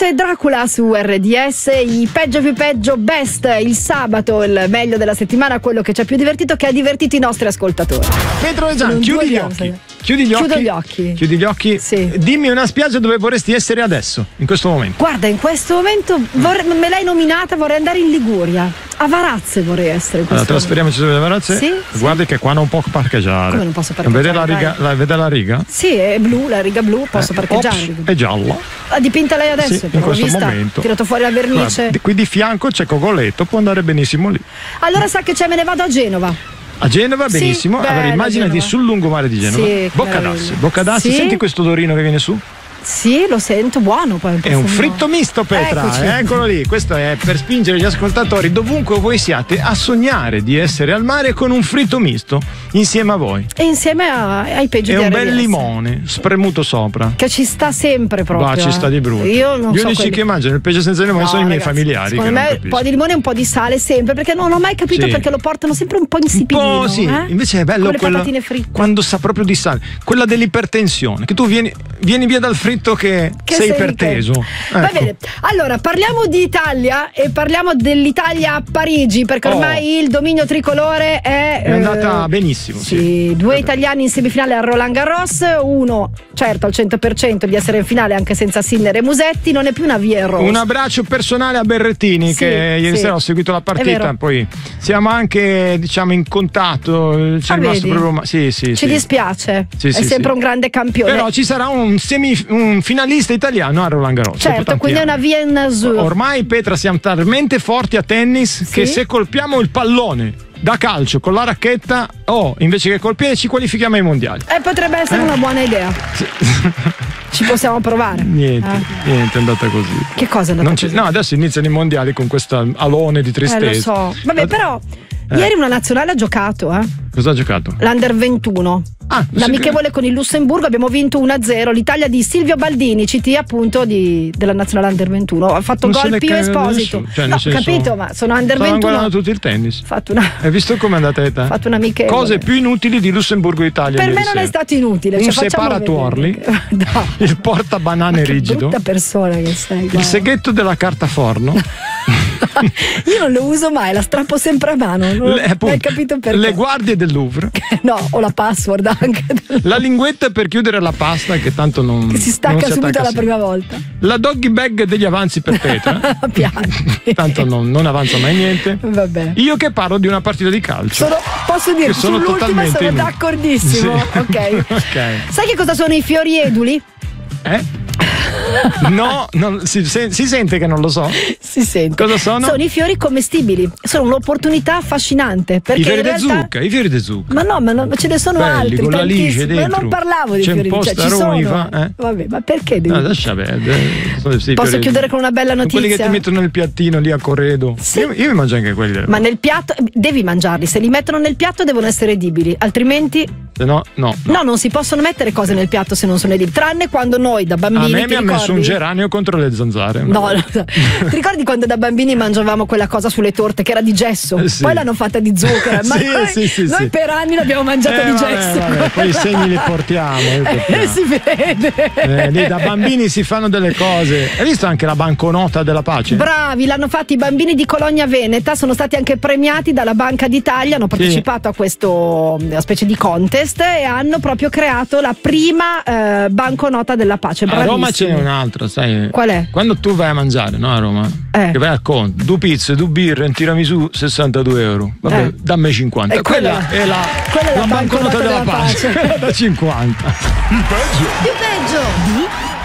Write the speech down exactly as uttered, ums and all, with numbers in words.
C'è Dracula su R D S, i peggio più peggio best, il sabato, il meglio della settimana, quello che ci ha più divertito, che ha divertito i nostri ascoltatori. Pedro e Gian, chiudi gli occhi. Chiudi gli occhi. Chiudo gli occhi. Chiudi gli occhi. Sì. Dimmi una spiaggia dove vorresti essere adesso, in questo momento. Guarda, in questo momento vorrei, me l'hai nominata, vorrei andare in Liguria. A Varazze vorrei essere. Allora, trasferiamoci sulle Varazze. Sì, Guardi sì. che qua non può parcheggiare. Come non posso parcheggiare? Vede la riga? La, vede la riga? Sì, è blu, la riga blu, posso Eh, parcheggiare. ops, è gialla. Ha dipinta lei adesso? Sì, in però, questo vista, momento. tirato fuori la vernice. Guarda, di- qui di fianco c'è Cogoletto, può andare benissimo lì. Allora sa che c'è, me ne vado a Genova. A Genova, Sì, benissimo. bella allora immaginati Genova. sul lungomare di Genova. Sì, Boccadassi, meraviglia. Boccadassi, Sì. senti questo odorino che viene su? Sì, lo sento, buono poi. È un fritto misto, Petra, Eccoci. eccolo lì. Questo è per spingere gli ascoltatori, dovunque voi siate, a sognare di essere al mare con un fritto misto insieme a voi. E insieme a- ai peggio E di un R D S. bel limone spremuto sopra. Che ci sta sempre proprio. Va, ci eh. sta di brutto. Io non Gli so unici quelli- che mangiano il pesce senza limone No, sono i miei ragazzi, familiari. secondo che me non un capiscono. po' di limone e un po' di sale sempre, perché non ho mai capito Sì. perché lo portano sempre un po' insipidino. Un po' sì, eh? invece è bello Con le quella- patatine fritte. quando sa proprio di sale, quella dell'ipertensione, che tu vieni, vieni via dal fritto che, Che sei sei iperteso. Va Ecco. bene, allora parliamo di Italia e parliamo dell'Italia a Parigi, perché Oh. ormai il dominio tricolore è È andata eh, benissimo. Sì, Sì. due Vabbè. italiani in semifinale a Roland Garros, uno certo al cento per cento di essere in finale anche senza Sinner e Musetti, non è più una via e Rose. Un abbraccio personale a Berrettini, Sì, che ieri sì. sera ho seguito la È vero. partita, poi siamo anche diciamo in contatto, ci è Ah, rimasto vedi? proprio ma- sì, sì, Ci sì. dispiace, Sì, è sì, sempre sì. un grande campione. Però ci sarà un, semi, un finalista italiano a Roland Garros. dopo certo, tanti quindi è anni. una via in azul. Ormai, Petra, siamo talmente forti a tennis Sì? che se colpiamo il pallone da calcio con la racchetta, oh, invece che col piede ci qualifichiamo ai mondiali. Eh, potrebbe essere una buona idea. Ci possiamo provare. Niente, Eh. niente, è andata così. Che cosa è andata Non ci- così? no, adesso iniziano i mondiali con questo alone di Eh, tristezza. lo so. Vabbè, Eh, però eh. ieri una nazionale ha giocato, eh? Cosa ha giocato? L'Under ventuno. Ah, L'amichevole con il Lussemburgo, abbiamo vinto uno a zero. L'Italia di Silvio Baldini, C T appunto di, della nazionale Under ventuno. Ha fatto Non se gol ne Pio caga Esposito. nessuno. Cioè, nel No, senso, capito, ma sono Under stavano ventuno. guardando tutto il tennis. Ho fatto una, Hai visto com'è andata a te? fatto un'amichevole. Cose più inutili di Lussemburgo e Italia. Per ieri me non sera. è stato inutile. Un cioè, facciamo separatuorli, vedere che- No. il portabanane Che rigido, brutta persona che sei. il guarda. seghetto della carta forno. Io non lo uso mai, la strappo sempre a mano. Non Le, ho appunto, mai capito perché. le guardie del Louvre, No, ho la password anche. del- la linguetta per chiudere la pasta che tanto non Che si non stacca subito attacca la sempre. prima volta. La doggy bag degli avanzi per Petra. Piani. Tanto non, non avanza mai niente. Vabbè. Io che parlo di una partita di calcio. Sono, posso dire, Che sono sull'ultima totalmente sono inutili. d'accordissimo. Sì. Ok. Ok. Sai che cosa sono i fiori eduli? Eh? No, non- si, se- si sente che non lo so. Si sente. Cosa sono? Sono i fiori commestibili. Sono un'opportunità affascinante. Perché I fiori in di realtà... zucca, i fiori di zucca. Ma no, ma non- ce ne sono Belli, altri. con la tantissimi. lice Ma dentro. non parlavo di C'è un fiori po' cioè, sta ci sono. roiva, eh? Vabbè, ma perché devi... No, lascia perdere. Sono questi Posso fiori- chiudere con una bella Quelli che notizia? ti mettono nel piattino lì a corredo. Sì. Io, io mi mangio anche quelli. Ma nel piatto devi mangiarli. Se li mettono nel piatto devono essere edibili, altrimenti Se no, no. no, non si possono mettere cose nel piatto se non sono edibili. Tranne quando noi da A bambini me ti mi ha messo un ricordi? geranio contro le zanzare. No, no, no. Ti ricordi quando da bambini mangiavamo quella cosa sulle torte che era di gesso? Eh, sì. Poi l'hanno fatta di zucchero. Ma Sì, noi, sì, sì, noi sì. per anni l'abbiamo mangiata Eh, di vabbè, gesso. vabbè, poi i segni li portiamo. li portiamo. Eh, si vede. Eh, lì da bambini si fanno delle cose. Hai visto anche la banconota della pace? Bravi, l'hanno fatto i bambini di Cologna Veneta, sono stati anche premiati dalla Banca d'Italia, hanno partecipato a questo una specie di contest e hanno proprio creato la prima eh, banconota della pace. A Roma Bravissimi. ce n'è un'altra, sai? Qual è? Quando tu vai a mangiare, no, a Roma? Eh. Che vai al conto, due pizze, due birre, un tiramisù, sessantadue euro. Vabbè, Eh. dammi cinquanta. E quella- quella, è la, quella è la banconota della pace. da cinquanta. Più peggio.